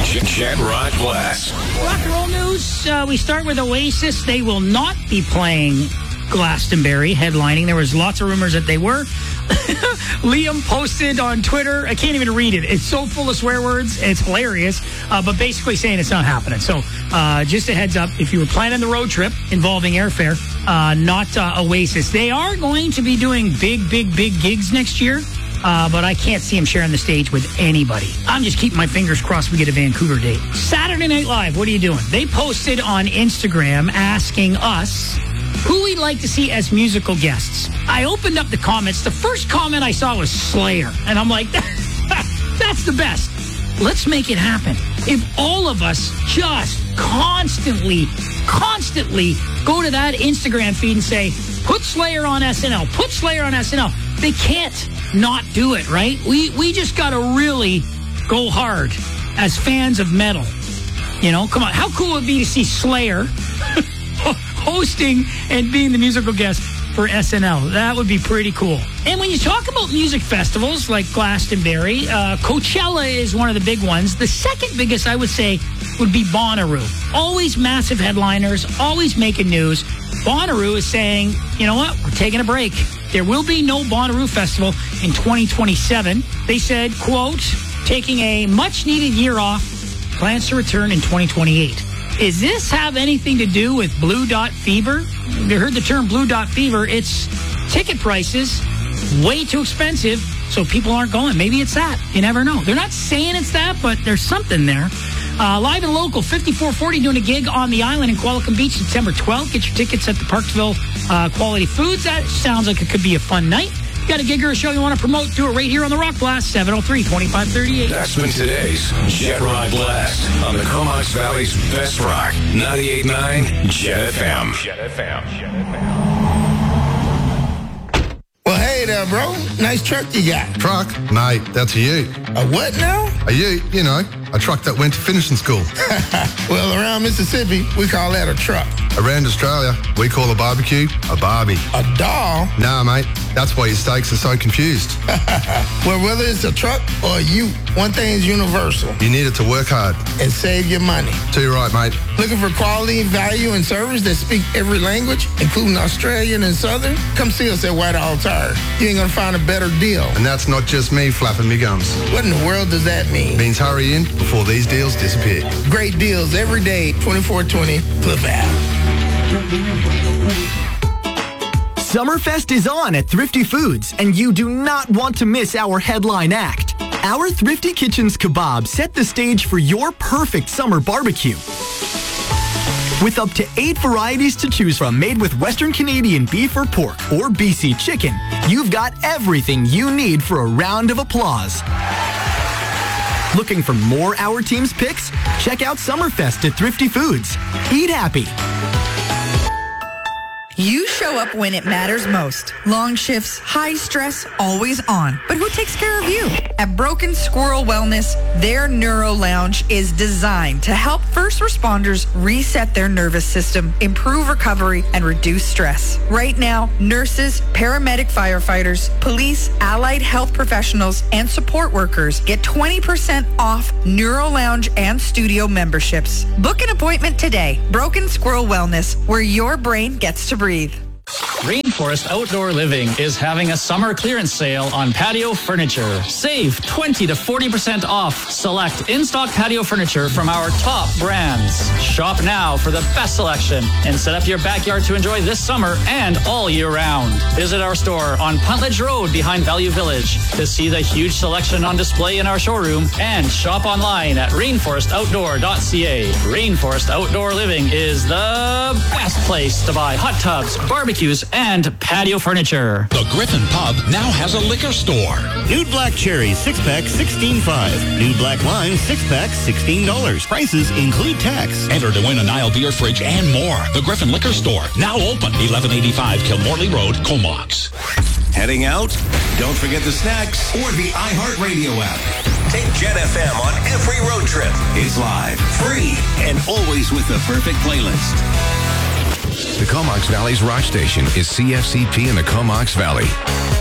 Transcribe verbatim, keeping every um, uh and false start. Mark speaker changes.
Speaker 1: Jet Rock Blast.
Speaker 2: Rock and roll news. Uh, we start with Oasis. They will not be playing Glastonbury, headlining. There was lots of rumors that they were. Liam posted on Twitter. I can't even read it. It's so full of swear words. It's hilarious. Uh, but basically saying it's not happening. So uh, just a heads up, if you were planning the road trip involving airfare, uh, not uh, Oasis. They are going to be doing big, big, big gigs next year. Uh, but I can't see him sharing the stage with anybody. I'm just keeping my fingers crossed we get a Vancouver date. Saturday Night Live, what are you doing? They posted on Instagram asking us who we'd like to see as musical guests. I opened up the comments. The first comment I saw was Slayer. And I'm like, that's the best. Let's make it happen. If all of us just constantly, constantly go to that Instagram feed and say, put Slayer on S N L, put Slayer on S N L. They can't not do it, right? We we just got to really go hard as fans of metal. You know, come on. How cool would it be to see Slayer hosting and being the musical guest for S N L? That would be pretty cool. And when you talk about music festivals like Glastonbury, uh, Coachella is one of the big ones. The second biggest, I would say, would be Bonnaroo. Always massive headliners, always making news. Bonnaroo is saying, you know what, we're taking a break. There will be no Bonnaroo Festival in twenty twenty-seven. They said, quote, taking a much-needed year off, plans to return in twenty twenty-eight. Does this have anything to do with Blue Dot Fever? You heard the term Blue Dot Fever. It's ticket prices way too expensive, so people aren't going. Maybe it's that. You never know. They're not saying it's that, but there's something there. Uh, live and local, fifty-four forty doing a gig on the island in Qualicum Beach, September twelfth. Get your tickets at the Parksville uh, Quality Foods. That sounds like it could be a fun night. Got a gig or a show you want to promote? Do it right here on the Rock Blast, seven oh three, twenty-five thirty-eight.
Speaker 1: That's been today's Jet Rock Blast on the Comox Valley's best rock, ninety-eight point nine Jet F M. Jet F M. Jet F M.
Speaker 3: Well, hey there, bro. Nice truck you got.
Speaker 4: Truck? Mate, that's a ute.
Speaker 3: A what now?
Speaker 4: A ute, you know, a truck that went to finishing school.
Speaker 3: Well, around Mississippi, we call that a truck.
Speaker 4: Around Australia, we call a barbecue a barbie.
Speaker 3: A doll?
Speaker 4: Nah, mate, that's why your steaks are so confused.
Speaker 3: Well, whether it's a truck or a ute, one thing's universal.
Speaker 4: You need it to work hard.
Speaker 3: And save your money.
Speaker 4: Too right, mate.
Speaker 3: Looking for quality, value, and service that speak every language, including Australian and Southern? Come see us at Whitehall Tire. You ain't gonna find a better deal.
Speaker 4: And that's not just me flapping me gums.
Speaker 3: What in the world does that mean?
Speaker 4: Means hurry in before these deals disappear.
Speaker 3: Great deals every day, twenty-four twenty Cliff Ave.
Speaker 5: Summerfest is on at Thrifty Foods, and you do not want to miss our headline act. Our Thrifty Kitchens kebab set the stage for your perfect summer barbecue. With up to eight varieties to choose from made with Western Canadian beef or pork or B C chicken, you've got everything you need for a round of applause. Looking for more Our Team's picks? Check out Summerfest at Thrifty Foods. Eat happy.
Speaker 6: You show up when it matters most. Long shifts, high stress, always on. But who takes care of you? At Broken Squirrel Wellness, their Neuro Lounge is designed to help first responders reset their nervous system, improve recovery, and reduce stress. Right now, nurses, paramedic firefighters, police, allied health professionals, and support workers get twenty percent off Neuro Lounge and studio memberships. Book an appointment today. Broken Squirrel Wellness, where your brain gets to breathe.
Speaker 7: Rainforest Outdoor Living is having a summer clearance sale on patio furniture. Save twenty to forty percent off select in-stock patio furniture from our top brands. Shop now for the best selection and set up your backyard to enjoy this summer and all year round. Visit our store on Puntledge Road behind Value Village to see the huge selection on display in our showroom and shop online at rainforest outdoor dot c a. Rainforest Outdoor Living is the best place to buy hot tubs, barbecues, and patio furniture.
Speaker 8: The Griffin Pub now has a liquor store.
Speaker 9: Nude Black Cherry, six-pack, sixteen dollars and five cents. Nude Black Lime, six-pack, sixteen dollars. Prices include tax.
Speaker 8: Enter to win a Nile beer fridge and more. The Griffin Liquor Store, now open, eleven eighty-five Kilmorley Road, Comox.
Speaker 1: Heading out? Don't forget the snacks or the iHeartRadio app. Take Jet F M on every road trip. It's live, free, and always with the perfect playlist.
Speaker 10: The Comox Valley's rock station is C F C P in the Comox Valley.